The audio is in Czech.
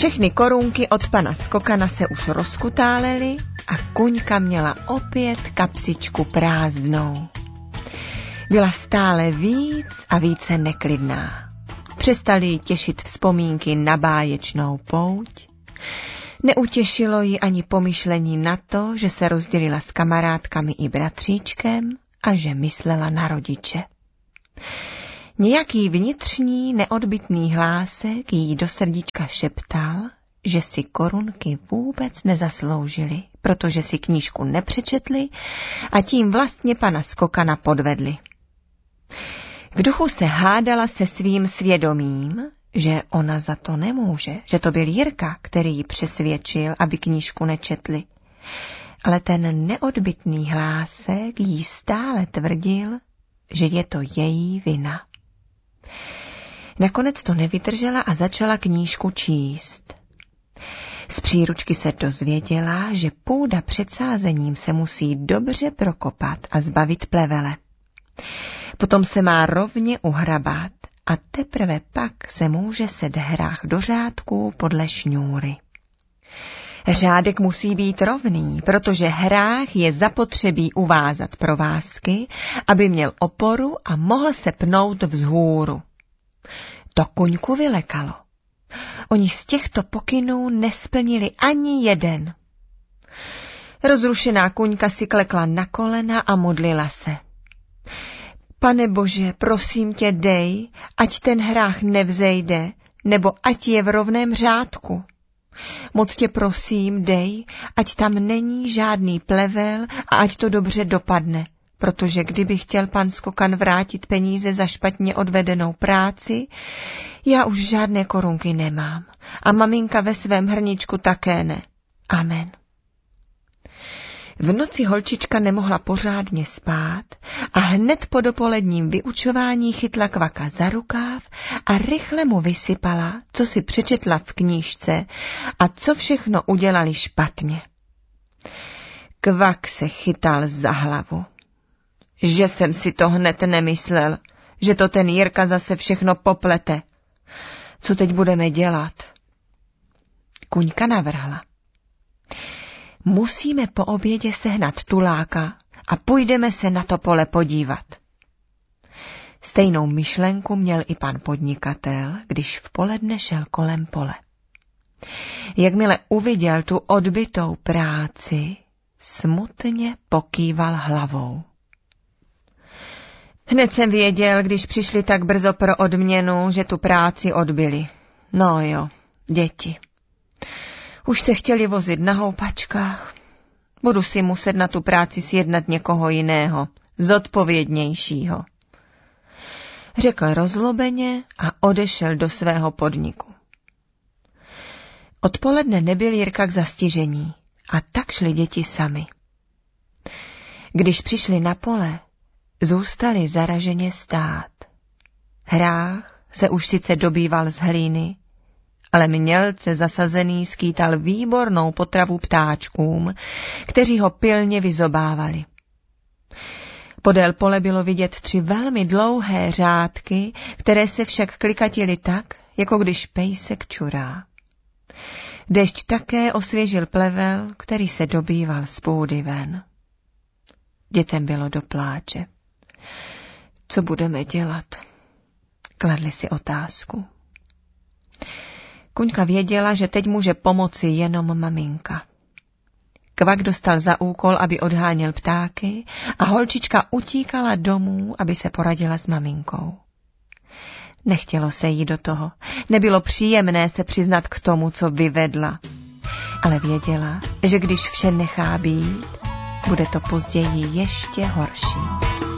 Všechny korunky od pana Skokana se už rozkutálely a Kuňka měla opět kapsičku prázdnou. Byla stále víc a více neklidná. Přestaly jí těšit vzpomínky na báječnou pouť. Neutěšilo ji ani pomyšlení na to, že se rozdělila s kamarádkami i bratříčkem a že myslela na rodiče. Nějaký vnitřní neodbytný hlásek jí do srdíčka šeptal, že si korunky vůbec nezasloužili, protože si knížku nepřečetli a tím vlastně pana Skokana podvedli. V duchu se hádala se svým svědomím, že ona za to nemůže, že to byl Jirka, který ji přesvědčil, aby knížku nečetli. Ale ten neodbytný hlásek jí stále tvrdil, že je to její vina. Nakonec to nevydržela a začala knížku číst. Z příručky se dozvěděla, že půda před sázením se musí dobře prokopat a zbavit plevele. Potom se má rovně uhrabat a teprve pak se může set hrách do řádků podle šňůry. Řádek musí být rovný, protože hrách je zapotřebí uvázat provázky, aby měl oporu a mohl se pnout vzhůru. To Kuňku vylekalo. Oni z těchto pokynů nesplnili ani jeden. Rozrušená Kuňka si klekla na kolena a modlila se. Pane Bože, prosím tě, dej, ať ten hrách nevzejde, nebo ať je v rovném řádku. Moc tě prosím, dej, ať tam není žádný plevel a ať to dobře dopadne, protože kdyby chtěl pan Skokan vrátit peníze za špatně odvedenou práci, já už žádné korunky nemám a maminka ve svém hrníčku také ne. Amen. V noci holčička nemohla pořádně spát a hned po dopoledním vyučování chytla Kvaka za rukáv a rychle mu vysypala, co si přečetla v knížce a co všechno udělali špatně. Kvak se chytal za hlavu. Že jsem si to hned nemyslel, že to ten Jirka zase všechno poplete. Co teď budeme dělat? Kuňka navrhla. Musíme po obědě sehnat tuláka a půjdeme se na to pole podívat. Stejnou myšlenku měl i pan podnikatel, když v poledne šel kolem pole. Jakmile uviděl tu odbytou práci, smutně pokýval hlavou. Hned jsem věděl, když přišli tak brzo pro odměnu, že tu práci odbyli. No jo, děti. Už se chtěli vozit na houpačkách. Budu si muset na tu práci sjednat někoho jiného, zodpovědnějšího. Řekl rozlobeně a odešel do svého podniku. Odpoledne nebyl Jirka k zastižení a tak šli děti sami. Když přišli na pole, zůstali zaraženě stát. Hrách se už sice dobýval z hlíny, ale mělce zasazený skýtal výbornou potravu ptáčkům, kteří ho pilně vyzobávali. Podél pole bylo vidět 3 velmi dlouhé řádky, které se však klikatily tak, jako když pejsek čurá. Dešť také osvěžil plevel, který se dobýval z půdy ven. Dětem bylo do pláče. Co budeme dělat? Kladli si otázku. Kuňka věděla, že teď může pomoci jenom maminka. Kvak dostal za úkol, aby odháněl ptáky a holčička utíkala domů, aby se poradila s maminkou. Nechtělo se jí do toho. Nebylo příjemné se přiznat k tomu, co vyvedla. Ale věděla, že když vše nechá být, bude to později ještě horší.